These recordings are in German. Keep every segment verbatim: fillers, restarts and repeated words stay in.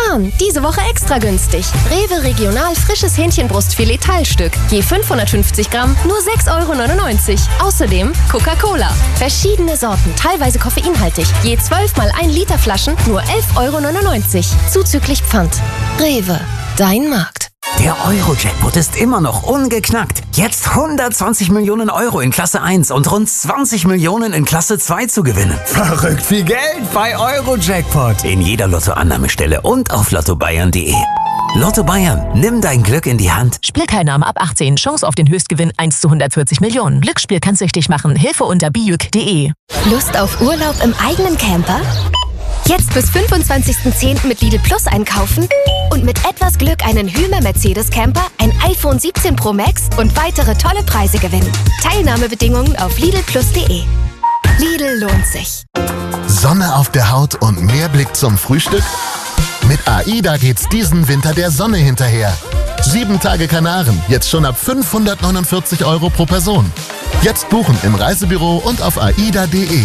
Sparen, diese Woche extra günstig. Rewe Regional frisches Hähnchenbrustfilet Teilstück. Je fünfhundertfünfzig Gramm, nur sechs Euro neunundneunzig. Außerdem Coca-Cola. Verschiedene Sorten, teilweise koffeinhaltig. Je zwölf mal ein Liter Flaschen, nur elf Euro neunundneunzig. Zuzüglich Pfand. Rewe, dein Markt. Der Euro-Jackpot ist immer noch ungeknackt. Jetzt hundertzwanzig Millionen Euro in Klasse eins und rund zwanzig Millionen in Klasse zwei zu gewinnen. Verrückt viel Geld bei Euro-Jackpot. In jeder Lottoannahmestelle und auf lotto bayern punkt de. Lotto Bayern, nimm dein Glück in die Hand. Spielteilnahme ab achtzehn. Chance auf den Höchstgewinn eins zu hundertvierzig Millionen. Glücksspiel kann süchtig machen. Hilfe unter bijuk punkt de. Lust auf Urlaub im eigenen Camper? Jetzt bis fünfundzwanzigsten zehnten mit Lidl Plus einkaufen und mit etwas Glück einen Hymer Mercedes Camper, ein iPhone siebzehn Pro Max und weitere tolle Preise gewinnen. Teilnahmebedingungen auf lidl plus punkt de. Lidl lohnt sich. Sonne auf der Haut und mehr Blick zum Frühstück? Mit AIDA geht's diesen Winter der Sonne hinterher. Sieben Tage Kanaren, jetzt schon ab fünfhundertneunundvierzig Euro pro Person. Jetzt buchen im Reisebüro und auf aida punkt de.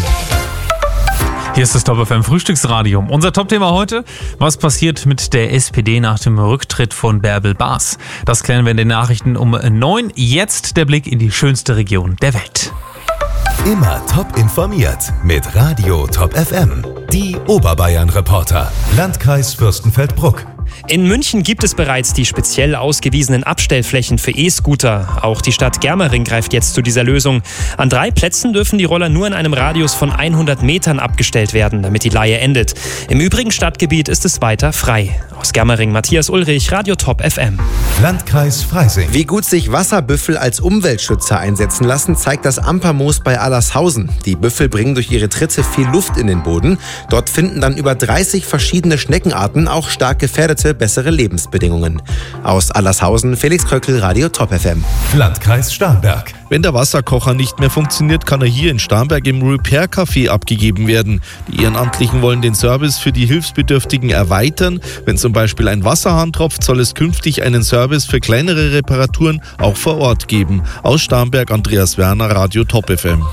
Hier ist das Top F M Frühstücksradio. Unser Top-Thema heute: Was passiert mit der S P D nach dem Rücktritt von Bärbel Baas? Das klären wir in den Nachrichten um neun. Jetzt der Blick in die schönste Region der Welt. Immer top informiert mit Radio Top F M. Die Oberbayern-Reporter. Landkreis Fürstenfeldbruck. In München gibt es bereits die speziell ausgewiesenen Abstellflächen für E-Scooter. Auch die Stadt Germering greift jetzt zu dieser Lösung. An drei Plätzen dürfen die Roller nur in einem Radius von hundert Metern abgestellt werden, damit die Leihe endet. Im übrigen Stadtgebiet ist es weiter frei. Aus Germering Matthias Ulrich, Radio Top F M. Landkreis Freising. Wie gut sich Wasserbüffel als Umweltschützer einsetzen lassen, zeigt das Ampermoos bei Allershausen. Die Büffel bringen durch ihre Tritte viel Luft in den Boden. Dort finden dann über dreißig verschiedene Schneckenarten auch stark gefährdete bessere Lebensbedingungen. Aus Allershausen, Felix Kröckl, Radio Top F M. Landkreis Starnberg. Wenn der Wasserkocher nicht mehr funktioniert, kann er hier in Starnberg im Repair-Café abgegeben werden. Die Ehrenamtlichen wollen den Service für die Hilfsbedürftigen erweitern. Wenn zum Beispiel ein Wasserhahn tropft, soll es künftig einen Service für kleinere Reparaturen auch vor Ort geben. Aus Starnberg Andreas Werner, Radio Top F M.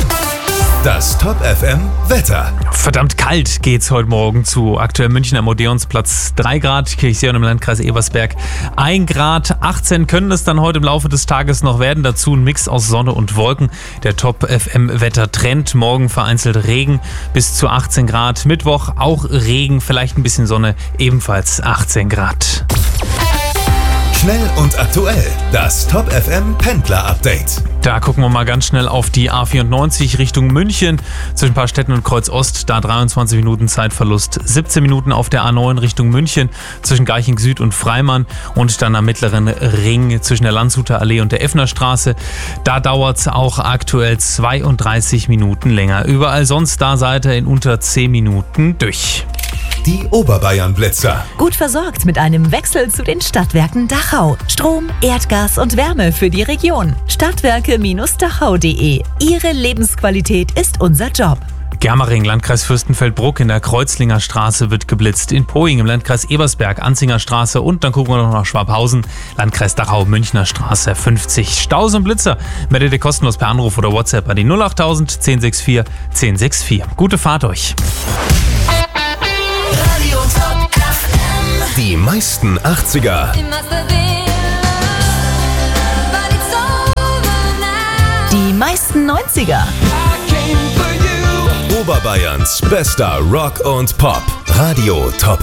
Das Top F M Wetter. Verdammt kalt geht's heute Morgen zu. Aktuell München am Odeonsplatz drei Grad, Kirchseeon im Landkreis Ebersberg ein Grad. achtzehn können es dann heute im Laufe des Tages noch werden. Dazu ein Mix aus Sonne und Wolken. Der Top F M Wettertrend. Morgen vereinzelt Regen bis zu achtzehn Grad. Mittwoch auch Regen, vielleicht ein bisschen Sonne, ebenfalls achtzehn Grad. Schnell und aktuell. Das Top F M Pendler Update. Da gucken wir mal ganz schnell auf die A vierundneunzig Richtung München. Zwischen Paarstetten und Kreuz Ost, da dreiundzwanzig Minuten Zeitverlust. siebzehn Minuten auf der A neun Richtung München, zwischen Garching Süd und Freimann. Und dann am mittleren Ring zwischen der Landshuter Allee und der Effnerstraße. Da dauert es auch aktuell zweiunddreißig Minuten länger. Überall sonst da seid ihr in unter zehn Minuten durch. Die Oberbayern-Blitzer. Gut versorgt mit einem Wechsel zu den Stadtwerken Dachau. Strom, Erdgas und Wärme für die Region. Stadtwerke Dachau punkt de. Ihre Lebensqualität ist unser Job. Germering, Landkreis Fürstenfeldbruck in der Kreuzlinger Straße wird geblitzt. In Poing im Landkreis Ebersberg, Anzinger Straße und dann gucken wir noch nach Schwabhausen, Landkreis Dachau, Münchner Straße fünfzig. Staus und Blitzer meldet ihr kostenlos per Anruf oder WhatsApp an die null acht null null eins null sechs vier eins null sechs vier. Gute Fahrt euch. Die meisten achtziger. Die meisten neunziger. Oberbayerns bester Rock und Pop. Radio Top